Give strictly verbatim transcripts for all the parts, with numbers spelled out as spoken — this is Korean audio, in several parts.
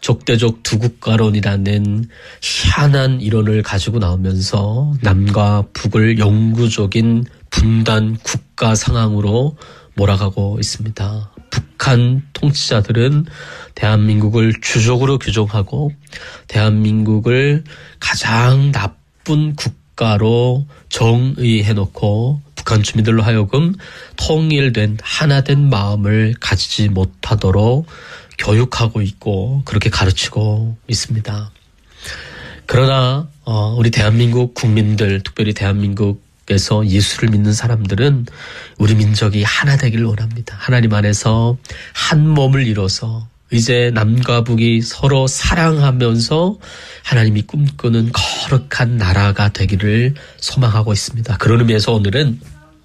적대적 두 국가론이라는 희한한 이론을 가지고 나오면서 남과 북을 영구적인 분단 국가 상황으로 몰아가고 있습니다. 북한 통치자들은 대한민국을 주적으로 규정하고 대한민국을 가장 나쁜 국가로 정의해놓고 북한 주민들로 하여금 통일된 하나된 마음을 가지지 못하도록 교육하고 있고 그렇게 가르치고 있습니다. 그러나 어, 우리 대한민국 국민들, 특별히 대한민국에서 예수를 믿는 사람들은 우리 민족이 하나 되기를 원합니다. 하나님 안에서 한 몸을 이뤄서 이제 남과 북이 서로 사랑하면서 하나님이 꿈꾸는 거룩한 나라가 되기를 소망하고 있습니다. 그런 의미에서 오늘은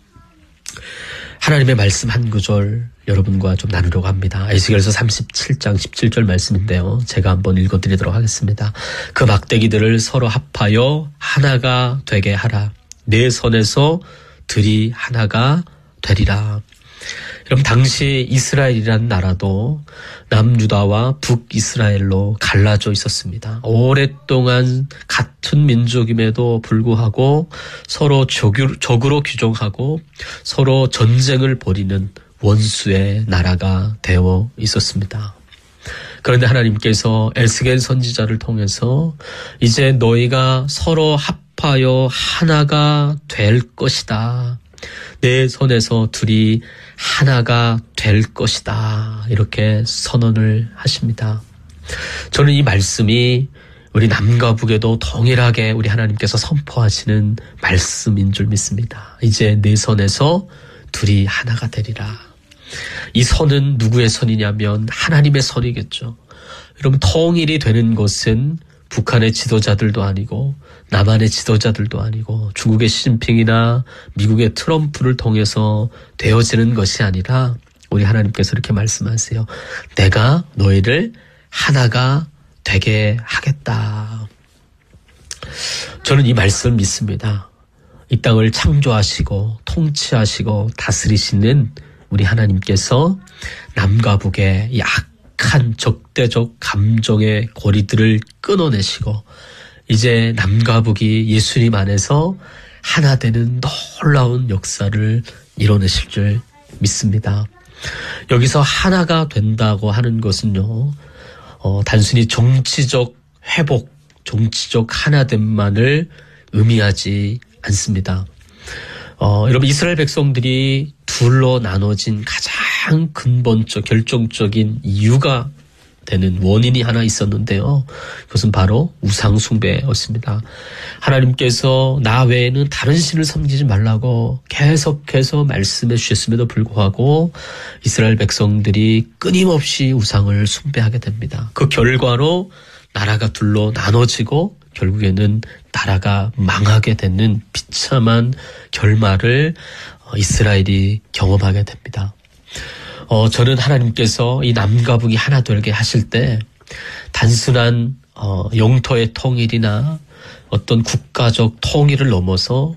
하나님의 말씀 한 구절 여러분과 좀 나누려고 합니다. 에스겔서 삼십칠 장 십칠 절 말씀인데요. 제가 한번 읽어드리도록 하겠습니다. 그 막대기들을 서로 합하여 하나가 되게 하라. 내 손에서 들이 하나가 되리라. 여러분, 당시 이스라엘이라는 나라도 남유다와 북이스라엘로 갈라져 있었습니다. 오랫동안 같은 민족임에도 불구하고 서로 적으로 규정하고 서로 전쟁을 벌이는 원수의 나라가 되어 있었습니다. 그런데 하나님께서 에스겔 선지자를 통해서 이제 너희가 서로 합하여 하나가 될 것이다. 내 손에서 둘이 하나가 될 것이다. 이렇게 선언을 하십니다. 저는 이 말씀이 우리 남과 북에도 동일하게 우리 하나님께서 선포하시는 말씀인 줄 믿습니다. 이제 내 손에서 둘이 하나가 되리라. 이 선은 누구의 선이냐면 하나님의 선이겠죠. 여러분, 통일이 되는 것은 북한의 지도자들도 아니고 남한의 지도자들도 아니고 중국의 시진핑이나 미국의 트럼프를 통해서 되어지는 것이 아니라 우리 하나님께서 이렇게 말씀하세요. 내가 너희를 하나가 되게 하겠다. 저는 이 말씀을 믿습니다. 이 땅을 창조하시고 통치하시고 다스리시는 우리 하나님께서 남과 북의 약한 적대적 감정의 고리들을 끊어내시고 이제 남과 북이 예수님 안에서 하나 되는 놀라운 역사를 이뤄내실 줄 믿습니다. 여기서 하나가 된다고 하는 것은요, 어, 단순히 정치적 회복, 정치적 하나됨만을 의미하지 않습니다. 어, 여러분, 이스라엘 백성들이 둘로 나눠진 가장 근본적, 결정적인 이유가 되는 원인이 하나 있었는데요. 그것은 바로 우상숭배였습니다. 하나님께서 나 외에는 다른 신을 섬기지 말라고 계속해서 말씀해 주셨음에도 불구하고 이스라엘 백성들이 끊임없이 우상을 숭배하게 됩니다. 그 결과로 나라가 둘로 나눠지고 결국에는 나라가 망하게 되는 비참한 결말을 이스라엘이 경험하게 됩니다. 어, 저는 하나님께서 이 남과 북이 하나 되게 하실 때 단순한 어, 영토의 통일이나 어떤 국가적 통일을 넘어서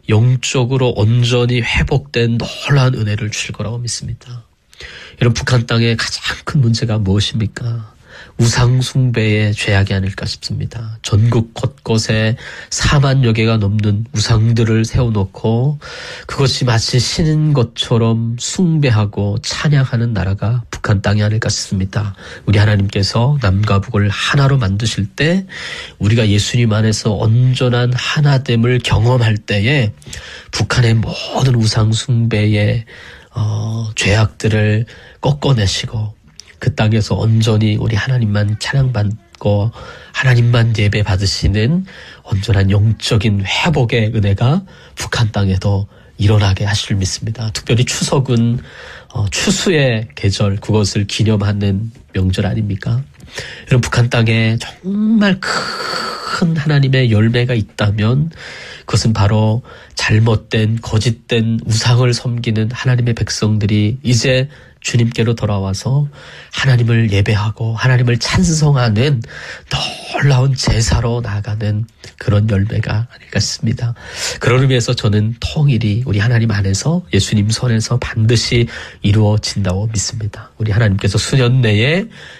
영적으로 온전히 회복된 놀라운 은혜를 주실 거라고 믿습니다. 여러분, 북한 땅의 가장 큰 문제가 무엇입니까? 우상 숭배의 죄악이 아닐까 싶습니다. 전국 곳곳에 사만여 개가 넘는 우상들을 세워놓고 그것이 마치 신인 것처럼 숭배하고 찬양하는 나라가 북한 땅이 아닐까 싶습니다. 우리 하나님께서 남과 북을 하나로 만드실 때 우리가 예수님 안에서 온전한 하나됨을 경험할 때에 북한의 모든 우상 숭배의 어, 죄악들을 꺾어내시고 그 땅에서 온전히 우리 하나님만 찬양받고 하나님만 예배 받으시는 온전한 영적인 회복의 은혜가 북한 땅에도 일어나게 하실 줄 믿습니다. 특별히 추석은 어, 추수의 계절, 그것을 기념하는 명절 아닙니까? 여러분, 북한 땅에 정말 큰 하나님의 열매가 있다면 그것은 바로 잘못된 거짓된 우상을 섬기는 하나님의 백성들이 이제 주님께로 돌아와서 하나님을 예배하고 하나님을 찬송하는 놀라운 제사로 나아가는 그런 열매가 아닐까 싶습니다. 그런 의미에서 저는 통일이 우리 하나님 안에서 예수님 손에서 반드시 이루어진다고 믿습니다. 우리 하나님께서 수년 내에